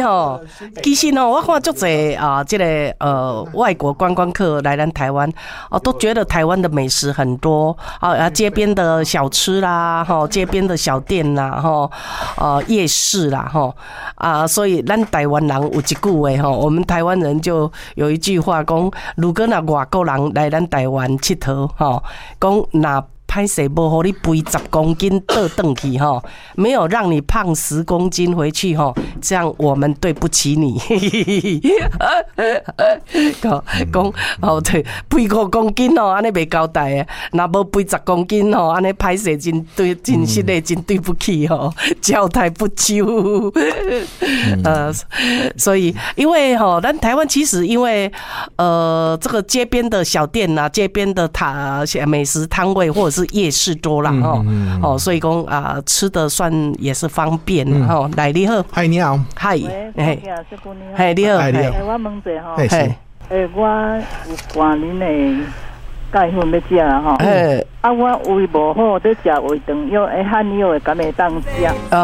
吼，其实吼，我看足侪啊，这个外国观光客来咱台湾，哦，都觉得台湾的美食很多啊，街边的小吃啦，吼，街边的小店啦，吼，夜市啦，吼啊，所以咱台湾人有一句话吼，我们台湾人就有一句话讲，如果那外国人来咱台湾佚佗，吼，讲那。歹势无互你肥10公斤倒转去吼，没有让你胖10公斤回去吼，这样我们对不起你。讲哦对，肥5公斤吼，安尼袂交代诶，若无肥10公斤吼，安尼歹势真实诶，真对不起吼，交代不周。所以因为吼，咱台湾其实因为这个街边的小店啊，街边的美食摊位或者是夜市多啦吼，所以讲啊，吃的算也是方便吼。来你好， 嗨你好， 嗨， 嘿， 你好， 你好， 我问者吼， 嘿， 我有半年的钙粉要食啦吼，我胃无好，在食胃肠药，汉药的敢会当食？